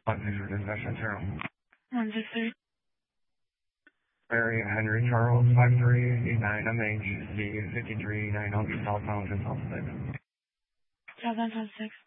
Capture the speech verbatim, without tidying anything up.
One hundred Possession zero. one six three. Area Henry Charles five three eight nine M H D fifty-three nine hundred Southbound in South Six. Southbound South six.